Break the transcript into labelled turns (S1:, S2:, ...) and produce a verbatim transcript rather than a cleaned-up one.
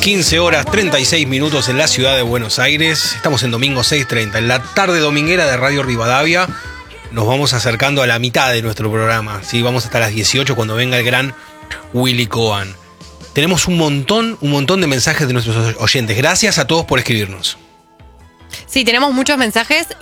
S1: quince horas treinta y seis minutos en la ciudad de Buenos Aires. Estamos en domingo seis treinta, en la tarde dominguera de Radio Rivadavia. Nos vamos acercando a la mitad de nuestro programa. ¿Sí? Vamos hasta las dieciocho cuando venga el gran Willy Cohen. Tenemos un montón, un montón de mensajes de nuestros oyentes. Gracias a todos por escribirnos.
S2: Sí, tenemos muchos mensajes